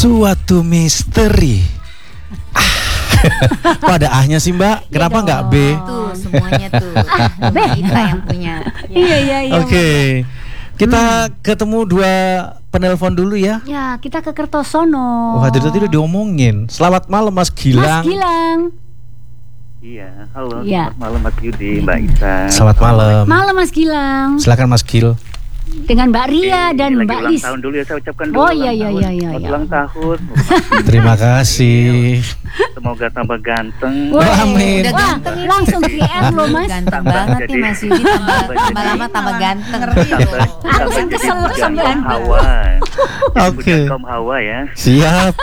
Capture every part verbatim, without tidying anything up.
Suatu misteri. Ah. Kok ada ahnya sih Mbak? Kenapa nggak B? Tuh semuanya tuh B kita yang punya. Iya iya iya. Oke, okay. Kita hmm. ketemu dua penelpon dulu ya. Ya, kita ke Kertosono. Wah, dari tadi udah diomongin. Selamat malam Mas Gilang. Mas Gilang. Iya, halo. Ya. Selamat malam Mas Yudi, Mbak Isa. Selamat malam. Malam Mas Gilang. Silakan Mas Gil. Dengan Mbak Ria Oke, dan lagi Mbak ulang Lis. tahun dulu ya, saya ucapkan dulu. Oh iya iya iya iya. Selamat ya. ulang tahun. Terima kasih. Semoga tambah ganteng. Wah, amin. Udah Wah, ganteng ini. langsung G M loh Mas. Ganteng Tambah banget jadi- nih Mas Yudi, tambah, tambah lama tambah ganteng. Tambah, tambah Langsung jadi kesel bujang sama kaum Anda. Hawa. Jadi Oke. bujang kaum Hawa ya. Siap.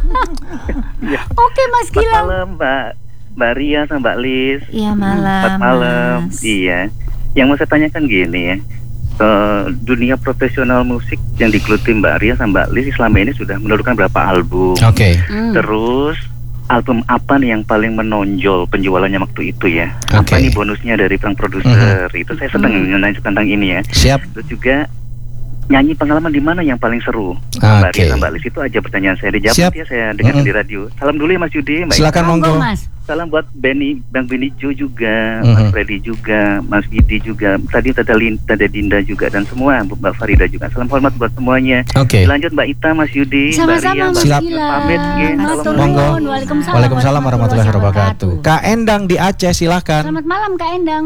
Oke Mas Selamat Gilang. malam Mbak Mbak Ria sama Mbak Lis. Iya malam. Selamat malam. Mas. Iya. Yang mau saya tanyakan gini ya. Uh, dunia profesional musik yang digeluti Mbak Ria sama Mbak Lis selama ini sudah menurunkan berapa album? Oke. Okay. Hmm. Terus album apa nih yang paling menonjol penjualannya waktu itu ya? Apa Oke. nih bonusnya dari sang produser? Mhm. Itu saya senang Mhm. nanya tentang ini ya. Siap. Terus juga nyanyi pengalaman di mana yang paling seru? Oke. Mbak Ria sama Mbak Lis itu aja pertanyaan saya. Dijawab Siap. ya, saya dengar Mhm. di radio. Salam dulu ya Mas Yudi, Mbak. Silakan Monggo monggo. Mas. Salam buat Benny, Bang Benny Jo juga, Mhm. Mas Freddy juga, Mas Gidi juga, tadi Tata Lin, Tata Dinda juga, dan semua Mbak Farida juga. Salam hormat buat semuanya. Oke. Lanjut Mbak Ita, Mas Yudi, Mbak Sama-sama Ria, Mas Mbak Siap. Gilang. Pamit, ya. Matur Monggo. nuwun. Waalaikumsalam. Waalaikumsalam warahmatullahi wabarakatuh. Kak Endang di Aceh, silakan. Selamat malam Kak Endang.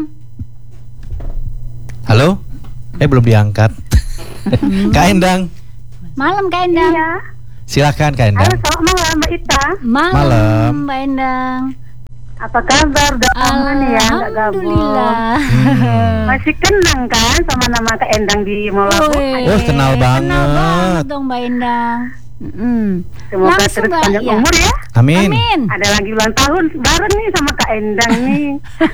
Halo? Eh belum diangkat. Kak Endang, Malam Kak Endang. Iya. silakan Kak Halo, Endang. selamat malam Mbak Ita. Malam, Malam. Mbak Endang. Apa kabar? Udah lama nih ya nggak gabung. Alhamdulillah. Hmm. Masih kenang kan sama nama Kak Endang di Molabu? Woi, Oh, kenal banget. Kenal banget dong Mbak Endang. Mm-mm. Semoga Langsung, terus Mbak, panjang ya. umur ya. Amin. Amin. Ada lagi ulang tahun bareng nih sama Kak Endang nih.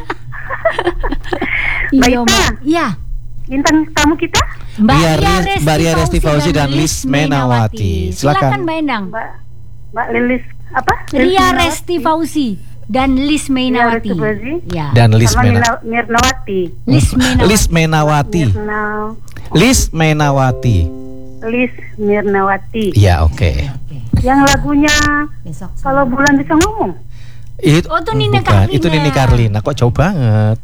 Mbak Iya, Ita, Mbak. Iya. bintang tamu kita Mbak Ria Ria Ris- Mbak Ria Resti Fauzi dan Lis Menawati. Silakan Silakan. Mbak Endang. Mbak Mbak Lilis apa? Ria Resti Fauzi dan Lis Menawati. Resti Fauzi. Ya. Dan Lis sama Mena Mirna- Mirnawati. Lis Menawati. Lis Menawati. Mirna, Lis Menawati. Lis Mirnawati. Iya, oke. Yang lagunya Besok Kalau Bulan Bisa Ngomong. Itu Oh, itu Nini bukan, Carlina. itu Nini Carlina. Kok jauh banget.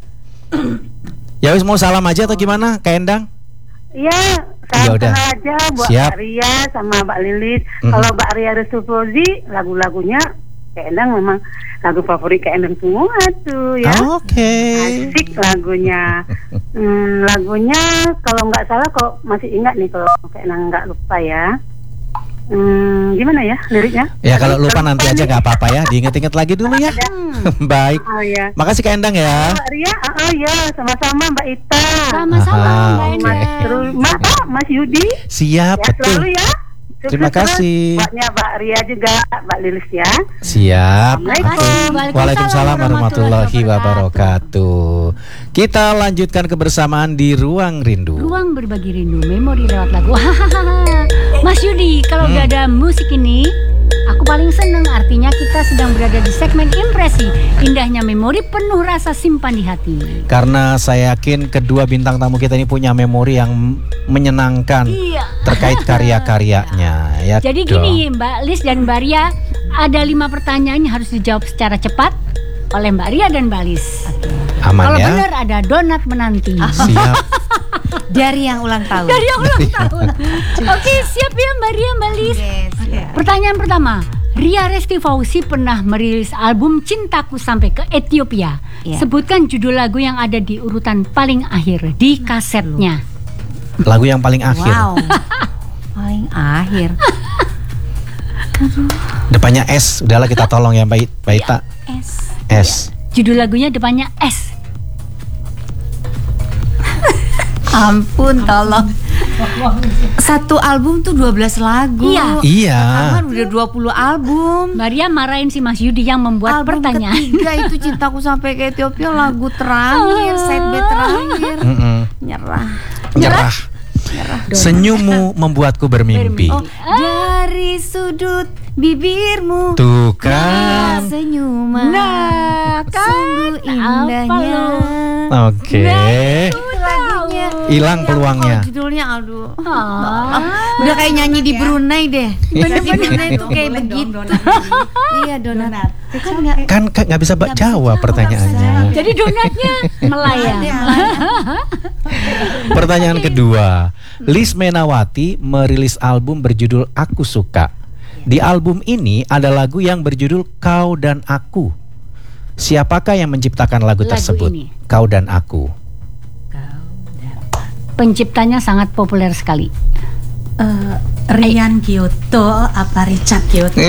Ya wis, mau salam aja atau gimana Kak Endang? Iya, Ya saya udah. kenal aja buat Siap. Mbak Ria sama Mbak Lilis. Mhm. Kalau Mbak Ria Restufozi, lagu-lagunya Kak Endang memang lagu favorit Kak Endang semua tuh ya. Oke. Asik lagunya. Hmm, lagunya kalau nggak salah kok masih ingat nih kalau Kak Endang nggak lupa ya. Hmm, gimana ya liriknya? Ya kalau lupa nanti aja nggak apa-apa ya, diinget-inget lagi dulu ya. Baik. Oh ya. Makasih Kak Endang ya. Mbak Ria, ah oh, ya sama-sama Mbak Ita. Sama-sama Aha, Mbak oke. Endang. Terus Mas, oh, Mas Yudi. Siap, Ya betul. selalu ya. Sukses Terima terus kasih. buatnya Mbak Ria juga, Mbak Lilis ya. Siap. Assalamualaikum. Betul. Waalaikumsalam warahmatullahi wabarakatuh. Kita lanjutkan kebersamaan di Ruang Rindu. Ruang berbagi rindu, memori lewat lagu. Hahaha. Mas Yudi, kalau Hmm. udah ada musik ini, aku paling seneng. Artinya kita sedang berada di segmen impresi. Indahnya memori penuh rasa simpan di hati. Karena saya yakin kedua bintang tamu kita ini punya memori yang menyenangkan Iya. terkait karya-karyanya. Ya Jadi dong. gini Mbak Lis dan Mbak Ria, ada lima pertanyaan yang harus dijawab secara cepat oleh Mbak Ria dan Mbak Lis. Aman Kalau ya. benar ada donat menanti. Siap. dari yang ulang tahun. Dari yang ulang tahun. Oke, siap ya Mbak Ria, Mbak Lis. Yes, ya. Pertanyaan pertama, Ria Resti Fauzi pernah merilis album Cintaku Sampai ke Ethiopia. Ya. Sebutkan judul lagu yang ada di urutan paling akhir di kasetnya. Lagu yang paling akhir. Wow. Paling akhir. Depannya S. Udahlah kita tolong ya Mbak Mbak Ita. S. S. Judul lagunya depannya S. Ampun, tolong. Satu album tuh dua belas lagu. Iya. Iya. Kan udah dua puluh album. Maria marahin si Mas Yudi yang membuat Album pertanyaan. ketiga itu Cintaku Sampai ke Ethiopia, lagu terakhir, side B terakhir. Mm-mm. Nyerah. Nyerah. Senyummu membuatku bermimpi. Oh, dari sudut bibirmu Tuh kan. senyuman. Nah, kan Sungguh indahnya. apa lo? Oke. Nah, itu lagunya. tahu. hilang peluangnya. Kalau judulnya aduh. Ah. Udah kayak nyanyi di Brunei deh. Di Brunei tuh kayak begitu. Iya donat. Kan nggak Kan kan nggak bisa ba- jawab pertanyaannya. Jadi donatnya melayang. Pertanyaan kedua, Liz Menawati merilis album berjudul Aku Suka. Di album ini ada lagu yang berjudul Kau dan Aku. Siapakah yang menciptakan lagu, Lagu tersebut? ini. Kau dan Aku. Penciptanya sangat populer sekali. Eh, Rian Kyoto apa Richard Kyoto?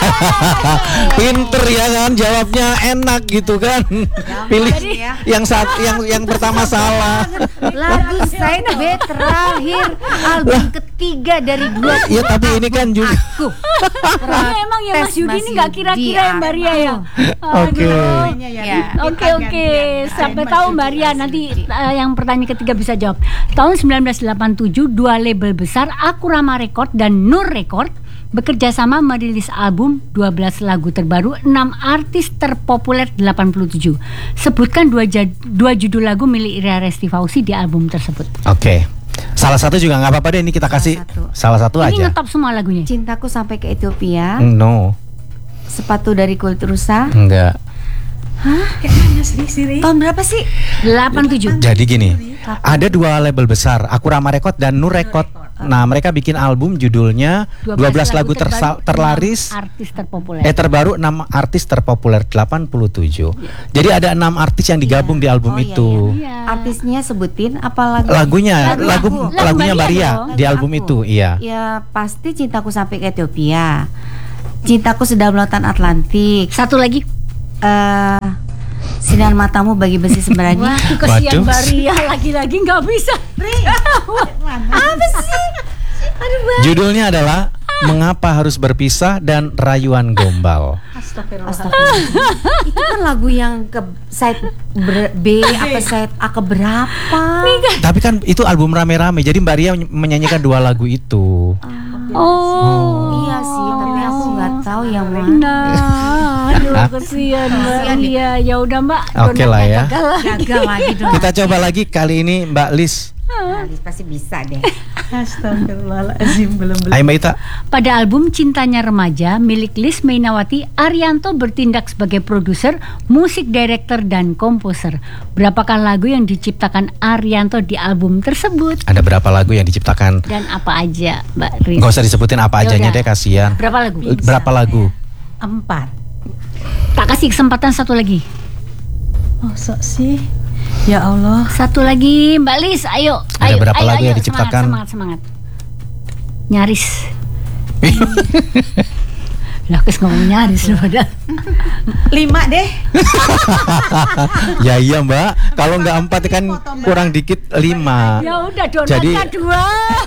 Pinter ya kan, jawabnya enak gitu kan. Pilih yang saat yang yang pertama salah. lagu side B terakhir album ketiga dari dua. Ya tapi ini kan juga. Ya, emang ya Mas Yudi ini nggak kira-kira ya Mbak Ria ya. Oke. Ya. Oke oke, sampai tahu Mbak Ria nanti uh, yang pertanyaan ketiga bisa jawab. Tahun sembilan belas delapan puluh tujuh dua label besar Akurama Record dan Nur Record bekerja sama merilis album dua belas lagu terbaru enam artis terpopuler delapan puluh tujuh. Sebutkan dua, jad, dua judul lagu milik Ria Resti Fauzi di album tersebut. Oke. Salah satu juga nggak apa-apa deh, ini kita kasih satu. salah satu Ini aja. ngetop semua lagunya. Cintaku sampai ke Ethiopia. No, Sepatu dari kulit rusa. enggak. Kayak mana sih Siri? Tahun berapa sih? delapan puluh tujuh. Jadi gini, ada dua label besar, Akurama Record dan Nur Record. Nah, mereka bikin album judulnya dua belas lagu tersa- terlaris, artis terpopuler. eh terbaru enam artis terpopuler delapan puluh tujuh. Jadi ada enam artis yang digabung di album Oh, iya, itu. Iya. Artisnya sebutin apa lagu? Lagunya, Lagu lagu aku. lagunya Lagu Maria Maria di Lagu album aku. itu, iya. Ya pasti Cintaku sampai ke Ethiopia. Cintaku sedang lautan Atlantik. Satu lagi. Eh sinar matamu bagi besi sembrani. Wah, kesian Waduh. Mbak Ria lagi-lagi nggak bisa. Apa sih? Aduh, Bang. Judulnya adalah Mengapa Harus Berpisah dan Rayuan Gombal. Astagfirullah. Itu kan lagu yang ke side ber- B apa side A ke berapa? Tapi kan itu album rame-rame, jadi Mbak Ria menyanyikan dua lagu itu. Oh. Iya sih, tapi aku nggak tahu yang mana. Nah, aduh kesian Mbak Ria. Ya udah Mbak. Oke lah ya. gagal lagi. Gagal lagi dong. Kita coba lagi kali ini Mbak Liz. Alis pasti bisa deh. Astagfirullahaladzim, belum belum. Ayo Mbak Ita. Pada album Cintanya Remaja milik Liz Mainawati, Arianto bertindak sebagai produser, musik director dan komposer. Berapakah lagu yang diciptakan Arianto di album tersebut? Ada berapa lagu yang diciptakan? Dan apa aja, Mbak Riz? Gak usah disebutin apa ajanya Yaudah. deh, kasihan. Berapa lagu? Berapa lagu? Empat. Tak kasih kesempatan satu lagi. Oh sok sih. Ya Allah. Satu lagi, Mbak Liz, ayo. Ada ayo, berapa ayo, lagu ayo, yang diciptakan? Semangat, semangat, semangat. Nyaris. Lah, kes ngomong nyaris loh padahal. Lima deh. Ya iya Mbak, kalau nggak empat kan kurang dikit lima. Ya udah, donatnya Jadi dua.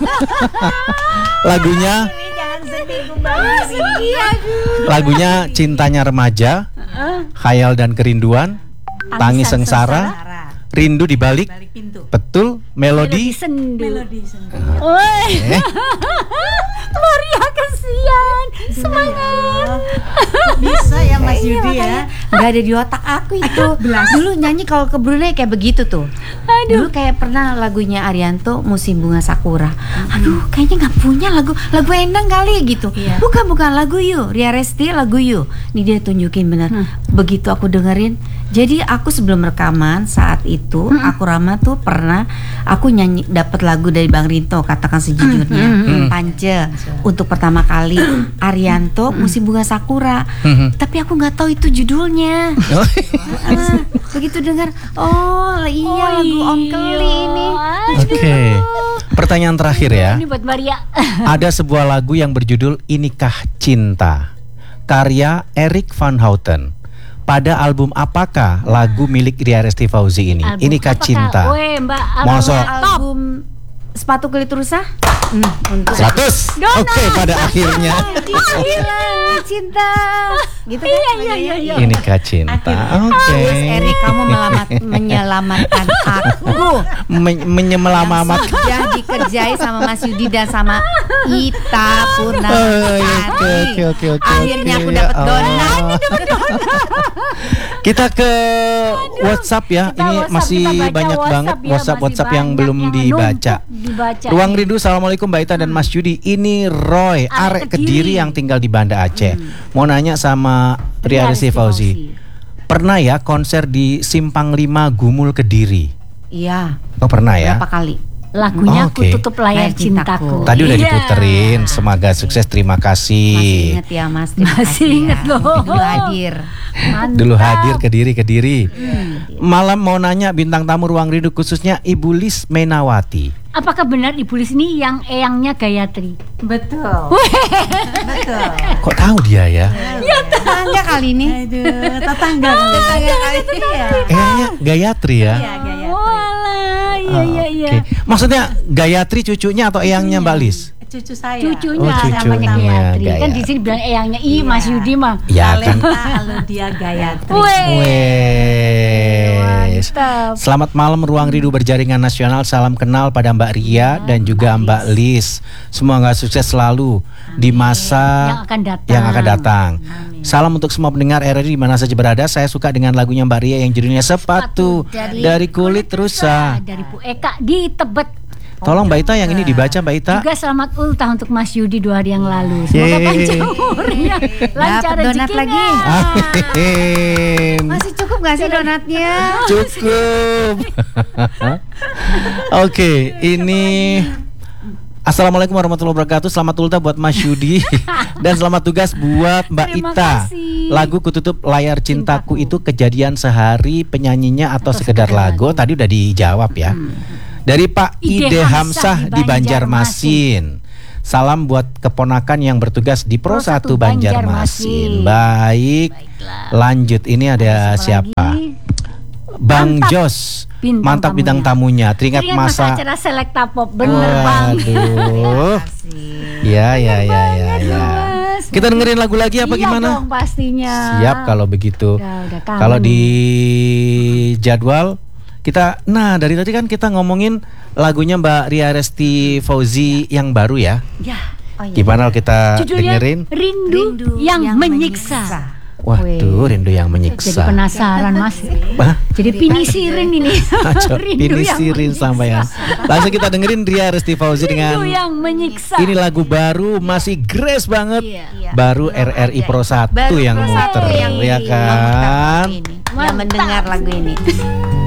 lagunya Jangan sedih kembali. lagunya Cintanya Remaja, Khayal dan Kerinduan, Tangis Sengsara, Rindu di Balik, Balik pintu. betul, Melodi Melodi. sendu. Melodi sendiri. Woi. Eh, Maria kesian. Semangat. Bisa ya Mas Yudi ya. Nggak ada di otak aku itu. Dulu nyanyi kalau ke Brunei kayak begitu tuh. Dulu kayak pernah lagunya Arianto Musim Bunga Sakura. Aduh, kayaknya nggak punya lagu lagu Endang kali gitu. Iya. Bukan bukan lagu You, Ria Resti lagu You. Nih dia tunjukin bener. Begitu aku dengerin. Jadi aku sebelum rekaman saat itu aku Rama tuh pernah aku nyanyi dapat lagu dari Bang Rinto, Katakan Sejujurnya, Pance untuk pertama kali, Arianto Musim Bunga Sakura. Mhm. Tapi aku nggak tahu itu judulnya. Ah, begitu dengar, oh iya lagu Om Keli ini. Oke. Pertanyaan terakhir ya. Ini buat Maria. Ada sebuah lagu yang berjudul Inikah Cinta, karya Erik Van Houten. Pada album apakah lagu milik Ria Resti Fauzi ini? Album Inikah apakah? Cinta. Weh, Mbak. Masa? albumnya top. Album sepatu kulit rusa. Hmm, untuk seratus. Oke, pada akhirnya. Gila, cinta. Gitu kan? Iya iya iya iya. Ini Kak Cinta. Oke. Terus Eri, kamu melamat, menyelamatkan aku. Men- Menyemelamat. Sudah dikerjai sama Mas Yudi dan sama Ita Purnama. Oh, iya, oke, oke, oke, oke, Akhirnya oke, aku ya dapat Allah. donat. Kita ke WhatsApp ya. Kita Ini WhatsApp, masih kita baca banyak WhatsApp banget ya, WhatsApp masih WhatsApp yang banyak belum yang dibaca. numpuk dibaca. Ruang Rindu, assalamualaikum Mbak Ita dan Mas Yudi. Ini Roy, Arek arek Kediri Kediri. yang tinggal di Banda Aceh. Mau nanya sama Ria Resti Fauzi. Pernah ya konser di Simpang lima Gumul Kediri? Iya. Oh pernah ya? Berapa kali? Lagunya Oke. Ku Tutup Layar Layar Cintaku. Cintaku. Tadi udah Iya. diputerin. Semoga sukses. Terima Masih kasih. inget ya Mas? Terima Masih kasih inget ya. loh. Dulu hadir. Mantap. Dulu hadir Kediri Kediri. Malam mau nanya bintang tamu Ruang Rindu khususnya Ibu Lis Menawati. Apakah benar Ibu Lis ini yang eyangnya Gayatri? Betul. Betul. Kok tahu dia ya? Tetangga kali ini. Aduh, tetangga. Tetangga kali ini ya. Eyangnya Gayatri ya? Iya, Gayatri. Walah, iya iya iya. Oke. Maksudnya Gayatri cucunya atau eyangnya Mbak Lis? Cucu saya. Cucunya Oh, cucunya, namanya Gayatri. Kan Gayatri. di sini bilang eyangnya I Mas Yudi mah. Ya kan. Talenta Aludia Gayatri. Wes. Mantap. Selamat malam Ruang Rindu Berjaringan Nasional. Salam kenal pada Mbak Ria dan juga Mbak Lis. Semoga sukses selalu di masa Yang akan datang. yang akan datang. Salam untuk semua pendengar R R I di mana saja berada. Saya suka dengan lagunya Mbak Ria yang judulnya Sepatu Sepatu dari Kulit Rusa. Dari Bu Eka di Tebet. Tolong Mbak Ita yang ini dibaca Mbak Ita. Juga selamat ultah untuk Mas Yudi dua hari yang lalu. Semoga Yeay. panjang umurnya, lancar Dapat donat rezekinya. lagi. Amin. Masih cukup gak sih donatnya? Cukup. Oke, ini Assalamualaikum warahmatullahi wabarakatuh. Selamat ultah buat Mas Yudi dan selamat tugas buat Mbak Terima Ita. kasih. Lagu Kututup Layar Cintaku Cintaku. itu kejadian sehari, penyanyinya atau, Atau sekedar sekedar lagu? lagu. Tadi udah dijawab ya. Dari Pak Ide Ide Hamsah Hamsah di di Banjarmasin. Salam buat keponakan yang bertugas di Pro Pro satu satu Banjarmasin. Banjarmasin. Baik. Baiklah. Lanjut, ini ada Siapa siapa? lagi? Bang Mantap. Jos. Bintang Mantap bintang tamunya. Teringat Teringat masa masa acara Selekta Pop. Bener Bang. Waduh. Ya ya ya ya ya. Mas. Kita dengerin lagu lagi apa Iya gimana? dong, pastinya. Siap kalau begitu. Udah, udah kangen. Kalau di jadwal kita, nah dari tadi kan kita ngomongin lagunya Mbak Ria Resti Fauzi yang baru ya. Ya. Oh, iya. Gimana kalau kita Judulnya dengerin? Rindu, yang, menyiksa. Waduh, rindu yang Jadi menyiksa. penasaran Mas. Hah? Jadi pinisirin ini. Aco, Rindu ini yang sirin menyiksa. sampean. Langsung kita dengerin Ria Resti Fauzi dengan Rindu yang menyiksa. ini lagu baru, masih grace banget. Iya. Baru R R I Pro satu Baru yang Pro muter, satu yang ya di- kan? yang mendengar lagu ini.